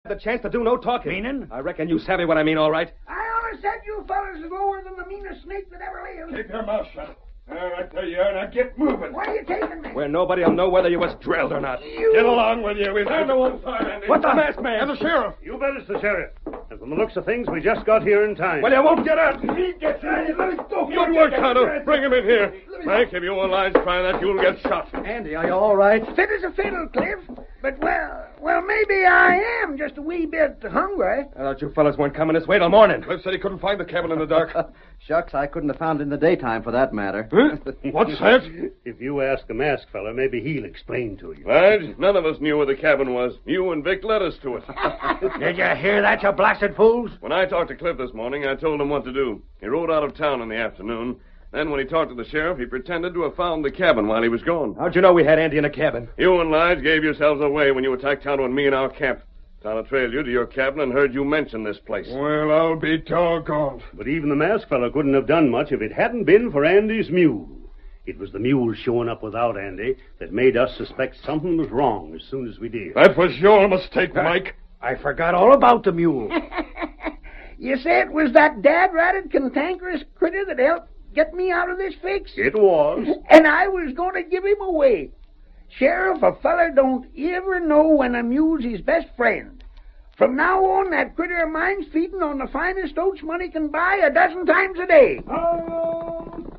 The chance to do no talking. Meaning? I reckon you savvy what I mean, all right. I always said you fellas is lower than the meanest snake that ever lived. Keep your mouth shut. I tell you, now get moving. Why are you taking me? Where nobody'll know whether you was drilled or not. Get along with you. We've had no one side, Andy. What's the masked man? And the sheriff. You bet it's the sheriff. And from the looks of things, we just got here in time. Well, you won't get out. He gets in. Let us go. Good work, Tonto. Bring him in here. Frank, if you and Lige try that, you'll get shot. Andy, are you all right? Fit as a fiddle, Cliff. But, well, maybe I am just a wee bit hungry. I thought you fellas weren't coming this way till morning. Cliff said he couldn't find the cabin in the dark. Shucks, I couldn't have found it in the daytime for that matter. Huh? What's that? If you ask the masked fella, maybe he'll explain to you. Lige, none of us knew where the cabin was. You and Vic led us to it. Did you hear that, you blasted fools? When I talked to Cliff this morning, I told him what to do. He rode out of town in the afternoon. Then when he talked to the sheriff, he pretended to have found the cabin while he was gone. How'd you know we had Andy in the cabin? You and Lige gave yourselves away when you attacked Tonto and me in our camp. Tonto trailed you to your cabin and heard you mention this place. Well, I'll be doggone. But even the masked fella couldn't have done much if it hadn't been for Andy's mule. It was the mule showing up without Andy that made us suspect something was wrong as soon as we did. That was your mistake, Mike. I forgot all about the mule. You say it was that dad-ratted, cantankerous critter that helped get me out of this fix? It was. And I was going to give him away. Sheriff, a feller don't ever know when a mule's his best friend. From now on, that critter of mine's feeding on the finest oats money can buy 12 times a day. Oh,